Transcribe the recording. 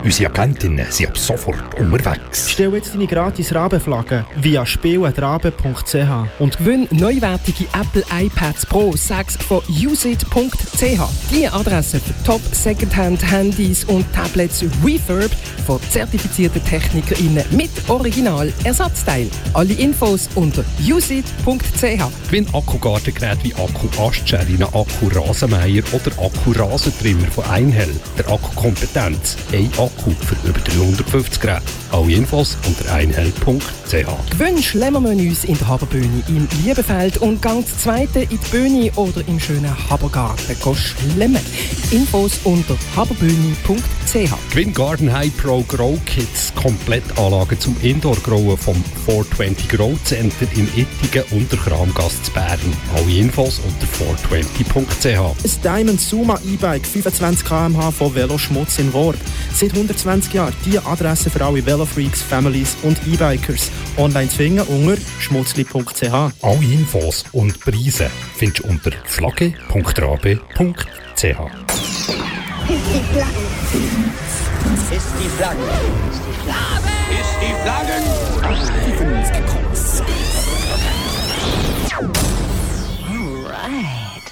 Unsere Agentinnen sind ab sofort unterwegs. Stell jetzt deine gratis Rabenflagge via spiel@rabe.ch und gewinn neuwertige Apple iPads Pro 6 von usit.ch. Die Adresse für Top Secondhand Handys und Tablets refurbed von zertifizierten TechnikerInnen mit Original-Ersatzteil. Alle Infos unter usit.ch. Gewinn Akkugartengeräte wie Akku-Astschärine, Akku-Rasenmäher oder Akku-Rasentrimmer von Einhell. Der Akkukompetenz. Ein Akku für über 350 Geräte. Alle Infos unter einhell.ch. Gewinn Schlemmermenüs in der Haberbühne im Liebefeld und gang das zweite in die Bühne oder im schönen Habergarten schlemmen. Infos unter haberbühne.ch. Gewinn Garden High Pro Grow Kits, Komplettanlage zum Indoor-Growen vom 420 Grow Center in Ittigen und der Kramgasse zu Bern. Alle Infos unter 420.ch. Ein Diamond Suma E-Bike 25 km/h von Veloschmutz in Worb. Seit 120 Jahren die Adresse für alle Velofreaks, Families und E-Bikers. Online zu finden unter schmutzli.ch. Alle Infos und Preise findest du unter flagge.rabe.ch. Ist die Flagge. Ist die Flagge. Ist die Flagge. Ist die Flagge.